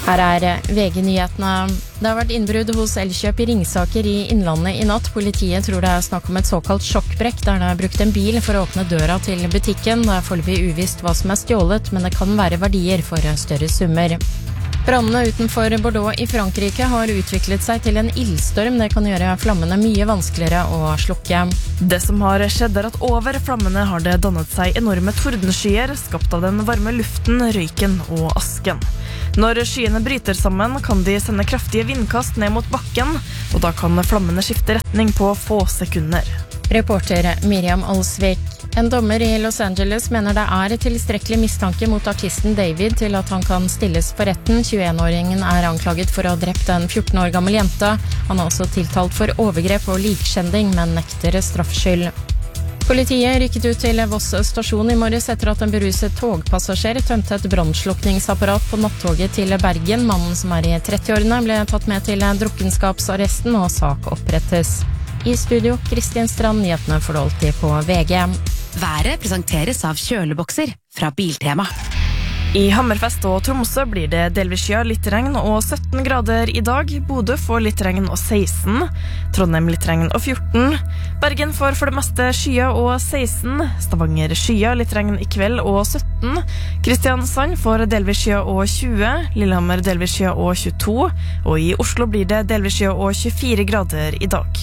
Her VG-nyhetene. Det har vært innbrudd hos Elkjøp i Ringsaker i Innlandet i natt. Politiet tror det snakk om et såkalt sjokkbrekk, der det brukt en bil for å åpne døra til butikken. Det foreløpig uvisst hva som stjålet, men det kan være verdier for større summer. Brannene utenfor Bordeaux i Frankrike har utviklet seg til en ildstorm. Det kan gjøre flammene mye vanskeligere å slukke. Det som har skjedd at over flammene har det dannet seg enorme tordenskyer, skapt av den varme luften, røyken og asken. Når skyene bryter sammen, kan de sende kraftige vindkast ned mot bakken, og da kan flammene skifte retning på få sekunder. Reporter Miriam Alsvik. En dommer i Los Angeles mener det tilstrekkelig mistanke mot artisten David til at han kan stilles for retten. 21-åringen anklaget for å ha drept en 14 år gammel jente. Han også tiltalt for overgrep og likskjending, men nekter straffskyld. Politiet rykket ut til Voss stasjon i morges etter at en beruset togpassasjer tømte et brannslukningsapparat på nattoget til Bergen. Mannen som i 30-årene ble tatt med til drukkenskapsarresten, og sak opprettes. I studio, Kristian Strand, nyhetene får du alltid på VG. Været presenteres av kjølebokser fra Biltema. I Hammerfest og Tromsø blir det delvis skya, litt regn og 17 grader i dag. Bodø får litt regn og 16. Trondheim litt regn og 14. Bergen får for det meste skya og 16. Stavanger skya, litt regn i kveld og 17. Kristiansand får delvis skya og 20. Lillehammer delvis skya og 22. Og i Oslo blir det delvis skya og 24 grader i dag.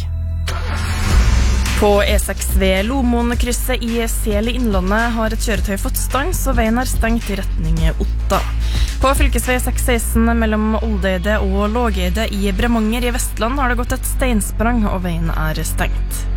På E6 ved Lomoen-krysset i Sel i Innlandet har et kjøretøy fått stans, og veien stengt i retning Otta. På fylkesvei 616 mellom Oldeide og Lågeide i Bremanger i Vestland har det gått et steinsprang, og veien stengt.